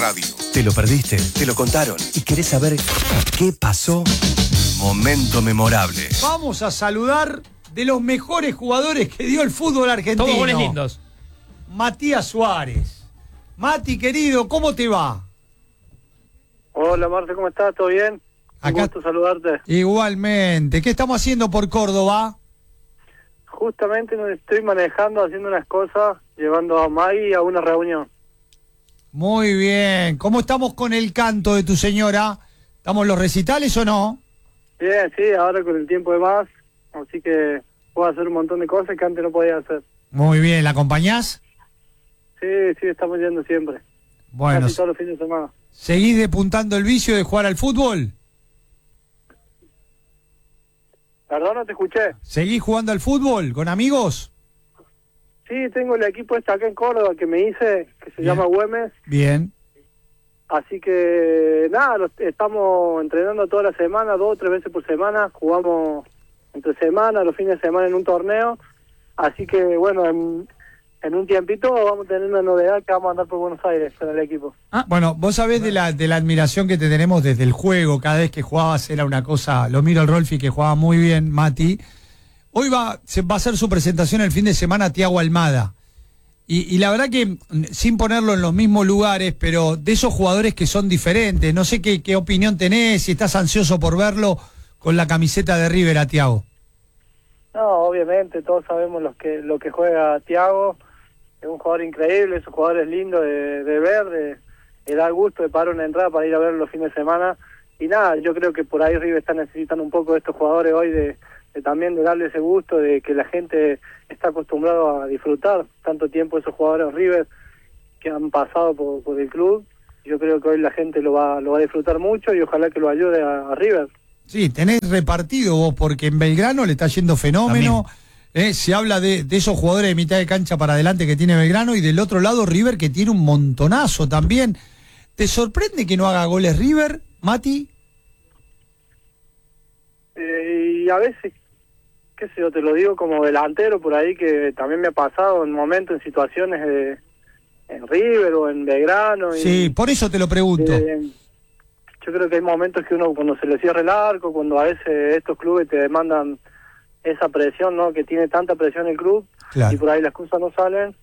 radio. ¿Te lo perdiste? ¿Te lo contaron? ¿Y querés saber qué pasó? Momento memorable. Vamos a saludar de los mejores jugadores que dio el fútbol argentino. Todos goles lindos. Matías Suárez. Mati, querido, ¿cómo te va? Hola, Marce, ¿cómo estás? ¿Todo bien? Acá. Un gusto saludarte. Igualmente. ¿Qué estamos haciendo por Córdoba? Justamente nos estoy manejando, haciendo unas cosas, llevando a Maggie a una reunión. Muy bien. ¿Cómo estamos con el canto de tu señora? ¿Estamos en los recitales o no? Bien, sí, ahora con el tiempo de más, así que puedo hacer un montón de cosas que antes no podía hacer. Muy bien. ¿La acompañás? Sí, estamos yendo siempre. Bueno. Casi todos los fines de semana. ¿Seguís despuntando el vicio de jugar al fútbol? Perdón, no te escuché. ¿Seguís jugando al fútbol con amigos? Sí, tengo el equipo acá en Córdoba que me hice, que se llama Güemes. Bien. Así que nada, estamos entrenando toda la semana, 2 o 3 veces por semana, jugamos entre semana, los fines de semana en un torneo, así que bueno, en un tiempito vamos a tener una novedad que vamos a andar por Buenos Aires con el equipo. Bueno, vos sabés de la admiración que te tenemos desde el juego, cada vez que jugabas era una cosa, lo miro al Rolfi que jugaba muy bien, Mati. Hoy va a hacer su presentación el fin de semana Thiago Almada. Y la verdad que, sin ponerlo en los mismos lugares, pero de esos jugadores que son diferentes, no sé qué opinión tenés, si estás ansioso por verlo con la camiseta de River a Thiago. No, obviamente, todos sabemos lo que juega Thiago, es un jugador increíble, es un jugador es lindo de ver, de dar gusto de pagar una entrada para ir a verlo los fines de semana. Y nada, yo creo que por ahí River está necesitando un poco de estos jugadores hoy también de darle ese gusto de que la gente está acostumbrado a disfrutar tanto tiempo esos jugadores River que han pasado por el club. Yo creo que hoy la gente lo va a disfrutar mucho y ojalá que lo ayude a River. Sí, tenés repartido vos, porque en Belgrano le está yendo fenómeno. Se habla de esos jugadores de mitad de cancha para adelante que tiene Belgrano y del otro lado River que tiene un montonazo también. ¿Te sorprende que no haga goles River, Mati? Y a veces, qué sé yo, te lo digo como delantero por ahí, que también me ha pasado en momentos, en situaciones en River o en Belgrano. Sí, por eso te lo pregunto. Yo creo que hay momentos que uno, cuando se le cierra el arco, cuando a veces estos clubes te demandan esa presión, ¿no? Que tiene tanta presión el club, claro. Y por ahí las cosas no salen.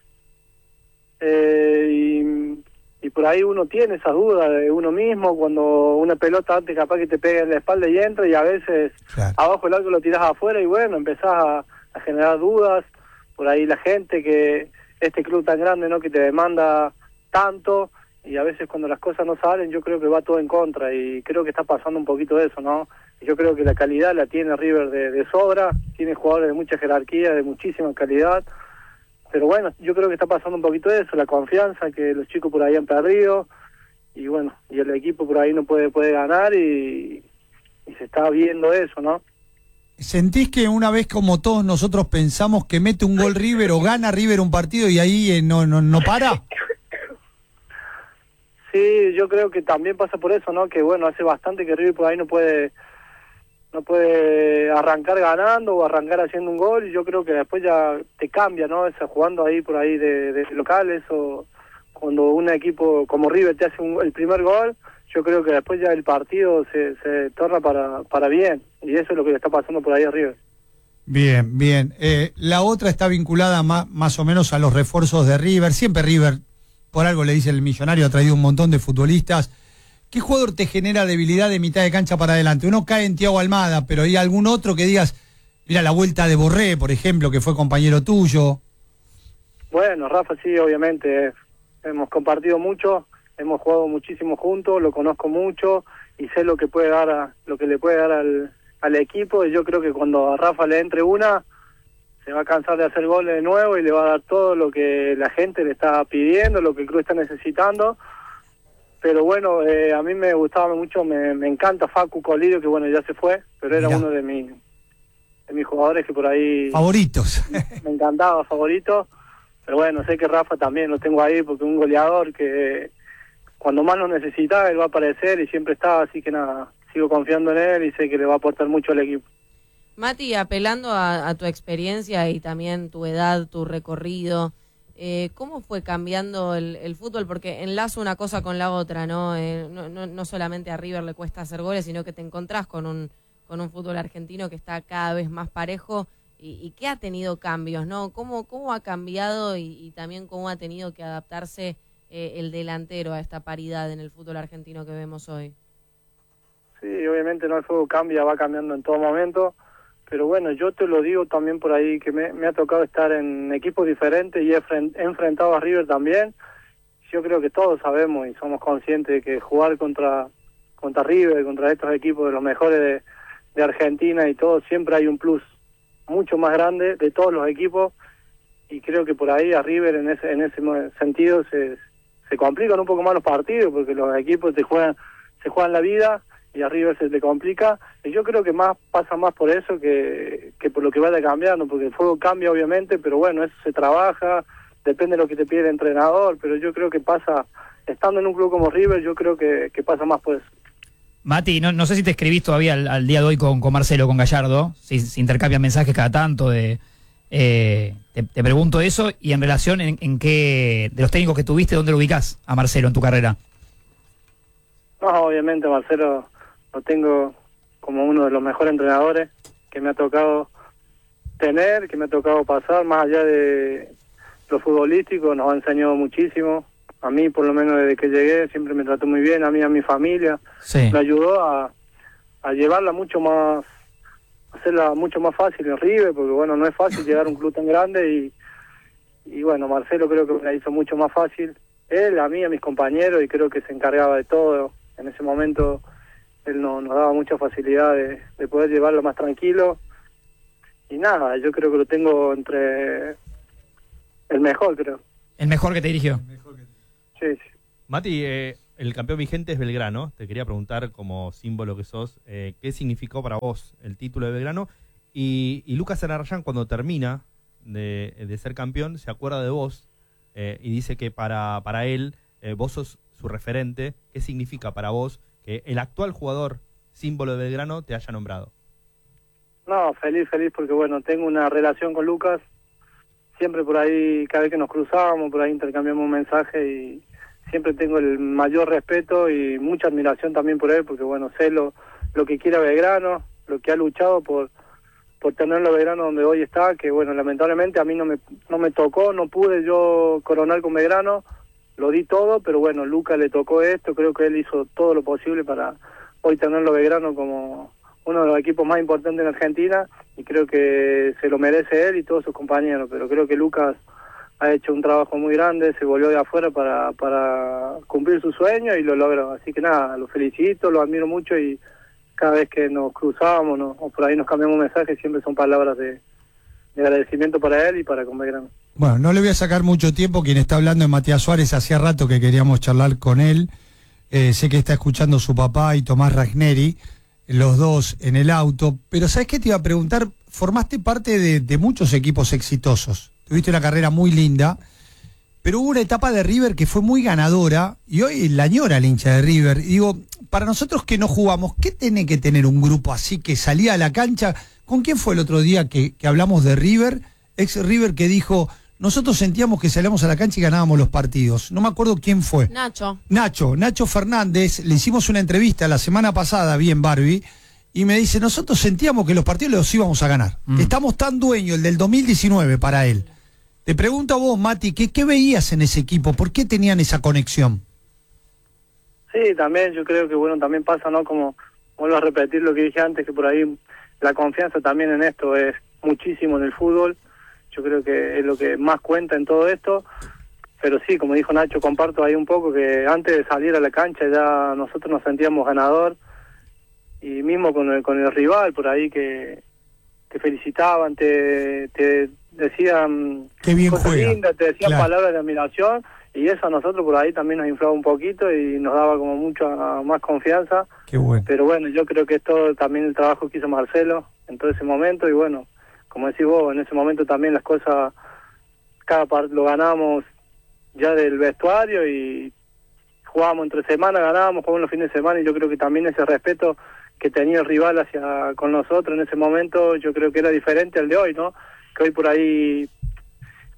Y por ahí uno tiene esas dudas de uno mismo, cuando una pelota antes capaz que te pega en la espalda y entra, y a veces claro. Abajo el arco lo tirás afuera y bueno, empezás a generar dudas. Por ahí la gente que este club tan grande, ¿no? Que te demanda tanto, y a veces cuando las cosas no salen yo creo que va todo en contra, y creo que está pasando un poquito de eso, ¿no? Yo creo que la calidad la tiene River de sobra, tiene jugadores de mucha jerarquía, de muchísima calidad, pero bueno, yo creo que está pasando un poquito de eso, la confianza que los chicos por ahí han perdido, y bueno, y el equipo por ahí no puede ganar, y se está viendo eso, ¿no? ¿Sentís que una vez como todos nosotros pensamos que mete un gol River o gana River un partido y ahí no para? Sí, yo creo que también pasa por eso, ¿no? Que bueno, hace bastante que River por ahí no puede arrancar ganando o arrancar haciendo un gol, y yo creo que después ya te cambia, ¿no? Esa jugando ahí por ahí de locales, o cuando un equipo como River te hace el primer gol, yo creo que después ya el partido se torna para bien, y eso es lo que le está pasando por ahí a River. Bien. La otra está vinculada más o menos a los refuerzos de River. Siempre River, por algo le dice el millonario, ha traído un montón de futbolistas. ¿Qué jugador te genera debilidad de mitad de cancha para adelante? Uno cae en Thiago Almada, pero ¿hay algún otro que digas, mira la vuelta de Borré, por ejemplo, que fue compañero tuyo? Bueno, Rafa sí, obviamente, hemos compartido mucho, hemos jugado muchísimo juntos, lo conozco mucho y sé lo que le puede dar al equipo, y yo creo que cuando a Rafa le entre una, se va a cansar de hacer goles de nuevo y le va a dar todo lo que la gente le está pidiendo, lo que el club está necesitando. Pero bueno, a mí me gustaba mucho, me encanta Facu Colidio, que bueno, ya se fue, pero era uno de mis jugadores que por ahí... Favoritos. Me encantaba, favorito. Pero bueno, sé que Rafa también lo tengo ahí, porque es un goleador que cuando más lo necesitaba, él va a aparecer y siempre está, así que nada, sigo confiando en él y sé que le va a aportar mucho al equipo. Mati, apelando a tu experiencia y también tu edad, tu recorrido, ¿Cómo fue cambiando el fútbol? Porque enlaza una cosa con la otra, ¿no? No solamente a River le cuesta hacer goles, sino que te encontrás con un fútbol argentino que está cada vez más parejo y que ha tenido cambios, ¿no? ¿Cómo ha cambiado y también cómo ha tenido que adaptarse el delantero a esta paridad en el fútbol argentino que vemos hoy? Sí, obviamente no, el fútbol cambia, va cambiando en todo momento, pero bueno, yo te lo digo también por ahí que me ha tocado estar en equipos diferentes y he enfrentado a River también. Yo creo que todos sabemos y somos conscientes de que jugar contra River, contra estos equipos de los mejores de Argentina y todo, siempre hay un plus mucho más grande de todos los equipos, y creo que por ahí a River en ese sentido se complican un poco más los partidos, porque los equipos se juegan la vida y a River se te complica, y yo creo que pasa más por eso que por lo que vaya cambiando, porque el juego cambia obviamente, pero bueno, eso se trabaja, depende de lo que te pide el entrenador, pero yo creo que pasa, estando en un club como River, yo creo que pasa más por eso. Mati, no sé si te escribís todavía al día de hoy con Marcelo, con Gallardo, si intercambian mensajes cada tanto, te pregunto eso, y en relación en qué, de los técnicos que tuviste, ¿dónde lo ubicás a Marcelo en tu carrera? No, obviamente Marcelo lo tengo como uno de los mejores entrenadores que me ha tocado tener, que me ha tocado pasar, más allá de lo futbolístico, nos ha enseñado muchísimo. A mí, por lo menos desde que llegué, siempre me trató muy bien, a mí, a mi familia. Sí. Me ayudó a llevarla mucho más, hacerla mucho más fácil en River, porque bueno, no es fácil llegar a un club tan grande y bueno, Marcelo creo que me la hizo mucho más fácil. Él, a mí, a mis compañeros, y creo que se encargaba de todo. En ese momento él nos daba mucha facilidad de poder llevarlo más tranquilo. Y nada, yo creo que lo tengo entre el mejor, creo. El mejor que te dirigió. Sí. Mati, el campeón vigente es Belgrano. Te quería preguntar, como símbolo que sos, ¿qué significó para vos el título de Belgrano? Y Lucas Arrayán, cuando termina de ser campeón, se acuerda de vos y dice que para él vos sos su referente. ¿Qué significa para vos que el actual jugador símbolo de Belgrano te haya nombrado? No, feliz porque bueno, tengo una relación con Lucas. Siempre por ahí, cada vez que nos cruzábamos, por ahí intercambiamos mensajes y siempre tengo el mayor respeto y mucha admiración también por él, porque bueno, sé lo que quiere Belgrano, lo que ha luchado por tenerlo a Belgrano donde hoy está, que bueno, lamentablemente a mí no me tocó, no pude yo coronar con Belgrano, lo di todo, pero bueno, Lucas le tocó esto, creo que él hizo todo lo posible para hoy tenerlo a Belgrano como uno de los equipos más importantes en Argentina, y creo que se lo merece él y todos sus compañeros, pero creo que Lucas ha hecho un trabajo muy grande, se volvió de afuera para cumplir su sueño y lo logró, así que nada, lo felicito, lo admiro mucho, y cada vez que nos cruzábamos o por ahí nos cambiamos mensajes, siempre son palabras de agradecimiento para él y para con Belgrano. Bueno, no le voy a sacar mucho tiempo, quien está hablando es Matías Suárez, hacía rato que queríamos charlar con él, sé que está escuchando su papá y Tomás Ragneri, los dos en el auto, pero ¿sabes qué te iba a preguntar? Formaste parte de muchos equipos exitosos, tuviste una carrera muy linda, pero hubo una etapa de River que fue muy ganadora, y hoy la añora el hincha de River, y digo, para nosotros que no jugamos, ¿qué tiene que tener un grupo así que salía a la cancha? ¿Con quién fue el otro día que hablamos de River? Ex River, que dijo, nosotros sentíamos que salíamos a la cancha y ganábamos los partidos. No me acuerdo quién fue. Nacho Fernández, le hicimos una entrevista la semana pasada, bien Barbie, y me dice, nosotros sentíamos que los partidos los íbamos a ganar. Estamos tan dueños, el del 2019 para él. Te pregunto a vos, Mati, ¿qué veías en ese equipo? ¿Por qué tenían esa conexión? Sí, también yo creo que bueno, también pasa, ¿no? Como vuelvo a repetir lo que dije antes, que por ahí la confianza también en esto es muchísimo en el fútbol. Yo creo que es lo que más cuenta en todo esto, pero sí, como dijo Nacho, comparto ahí un poco que antes de salir a la cancha ya nosotros nos sentíamos ganador, y mismo con el rival por ahí que te felicitaban, te decían qué bien cosas juega, lindas, te decían claro, palabras de admiración, y eso a nosotros por ahí también nos inflaba un poquito y nos daba como mucha más confianza. Qué bueno. Pero bueno, yo creo que es todo también el trabajo que hizo Marcelo en todo ese momento, y bueno, como decís vos, en ese momento también las cosas, cada parte lo ganábamos ya del vestuario y jugábamos entre semana, ganábamos, jugábamos los fines de semana, y yo creo que también ese respeto que tenía el rival con nosotros en ese momento, yo creo que era diferente al de hoy, ¿no? Que hoy por ahí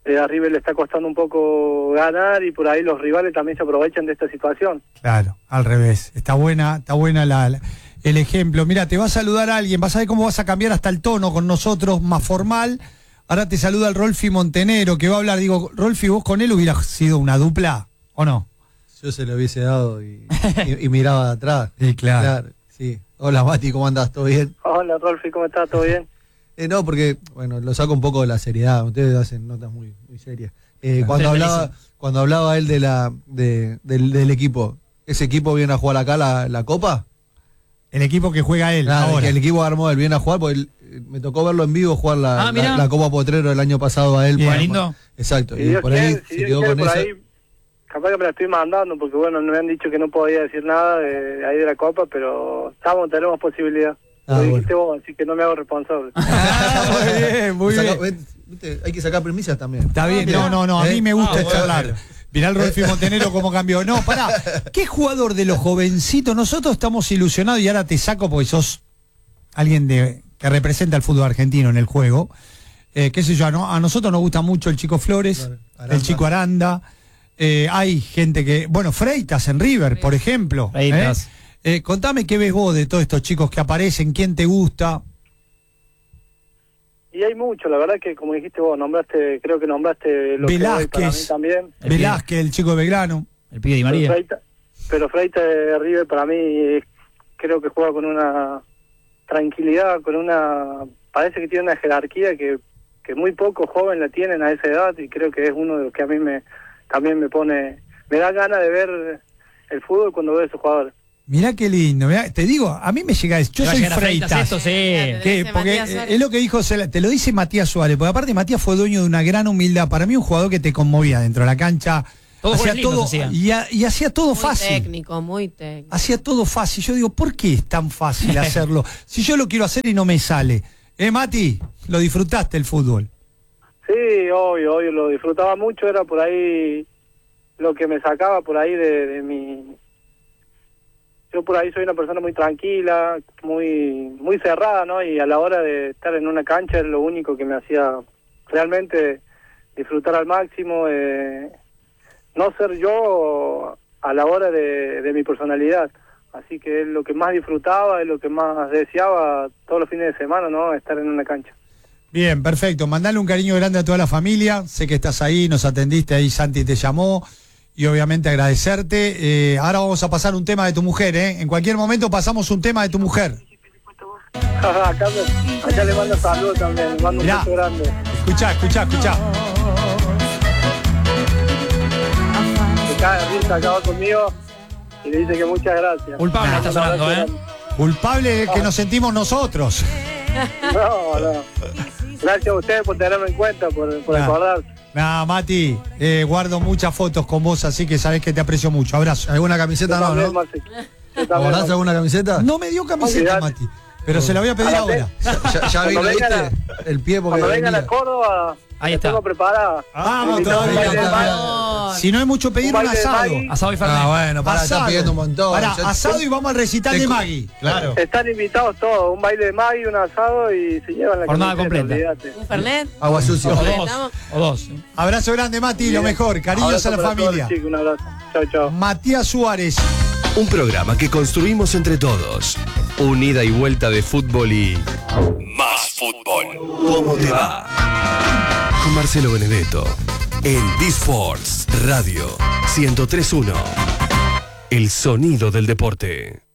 a River le está costando un poco ganar y por ahí los rivales también se aprovechan de esta situación. Claro, al revés. Está buena el ejemplo. Mira, te va a saludar alguien, vas a ver cómo vas a cambiar hasta el tono con nosotros, más formal. Ahora te saluda el Rolfi Montenegro, que va a hablar. Digo, Rolfi, ¿vos con él hubieras sido una dupla o no? Yo se lo hubiese dado y miraba de atrás. Sí, claro. Sí. Hola, Mati, ¿cómo andás? ¿Todo bien? Hola, Rolfi, ¿cómo estás? ¿Todo bien? No, porque, bueno, lo saco un poco de la seriedad. Ustedes hacen notas muy serias. Cuando hablaba él del equipo, ¿ese equipo viene a jugar acá la Copa? El equipo que juega él ahora. El equipo armó él viene a jugar, porque me tocó verlo en vivo jugar la Copa Potrero el año pasado a él. Bien, lindo. Exacto. Y por ahí se quedó con por esa. ahí, capaz que me la estoy mandando, porque bueno, me han dicho que no podía decir nada de ahí de la Copa, pero tenemos posibilidad. Lo dijiste vos, así que no me hago responsable. Muy bien, muy bien. ¿Viste? Hay que sacar premisas también. Está bien, no, a mí me gusta charlar. Mirá el Rolfi Montenegro cómo cambió. No, pará, ¿qué jugador de los jovencitos? Nosotros estamos ilusionados y ahora te saco porque sos alguien que representa al fútbol argentino en el juego. Qué sé yo, a nosotros nos gusta mucho el Chico Flores, Aranda. el Chico Aranda. Hay gente que, bueno, Freitas en River, por ejemplo. Freitas. Contame qué ves vos de todos estos chicos que aparecen, quién te gusta. Y hay mucho, la verdad que como dijiste vos, creo que nombraste lo Velázquez. que hoy para mí también. Velázquez, el chico de Belgrano. El pibe Di María. Pero Freitas de River para mí creo que juega con una tranquilidad, parece que tiene una jerarquía que muy pocos jóvenes la tienen a esa edad, y creo que es uno de los que a mí también me da ganas de ver el fútbol cuando veo a esos jugadores. Mirá qué lindo, mirá, te digo, a mí me llega eso. Yo soy Freitas. Esto, sí. Porque es lo que dijo, te lo dice Matías Suárez, porque aparte Matías fue dueño de una gran humildad. Para mí un jugador que te conmovía dentro de la cancha. Hacía todo, y hacía todo Muy fácil. Muy técnico. Hacía todo fácil. Yo digo, ¿por qué es tan fácil hacerlo? Si yo lo quiero hacer y no me sale. Mati, lo disfrutaste el fútbol. Sí, obvio, lo disfrutaba mucho, era por ahí lo que me sacaba por ahí de mi... Yo por ahí soy una persona muy tranquila, muy cerrada, ¿no? Y a la hora de estar en una cancha es lo único que me hacía realmente disfrutar al máximo, no ser yo a la hora de mi personalidad. Así que es lo que más disfrutaba, es lo que más deseaba todos los fines de semana, ¿no? Estar en una cancha. Bien, perfecto. Mandale un cariño grande a toda la familia. Sé que estás ahí, nos atendiste ahí, Santi te llamó. Y obviamente agradecerte. Ahora vamos a pasar un tema de tu mujer, ¿eh? En cualquier momento pasamos un tema de tu mujer. acá le mando saludos también, le mando un beso grande. Escuchá. Se cae de risa, acá va conmigo y le dice que muchas gracias. Culpable está sonando, ¿eh? Culpable es que nos sentimos nosotros. No. Gracias a ustedes por tenerme en cuenta, por acordarse. Nah, Mati, guardo muchas fotos con vos, así que sabés que te aprecio mucho. Abrazo. ¿Alguna camiseta? ¿No? ¿Guardás alguna camiseta? No me dio camiseta, Mati, pero se la voy a pedir ahora. Ya vi, ¿viste? El pie porque cuando vengan a Córdoba, ahí está. tengo preparada. Vamos todavía. Si no es mucho pedir, un asado. Asado y Fernet. Bueno, está pidiendo un montón. Asado y vamos al recital de Maggie. Claro. Están invitados todos, un baile de Maggie, un asado y se llevan la jornada camiseta, completa. olvídate. ¿Un Fernet? Agua sucia. O dos. Abrazo grande, Mati, lo mejor. Cariños Abrazo a la para todos, familia. chicos, un abrazo. Chao. Matías Suárez. Un programa que construimos entre todos. Un ida y vuelta de fútbol y... más fútbol. ¿Cómo te va? Con Marcelo Benedetto. En D-Sports Radio 103.1. El sonido del deporte.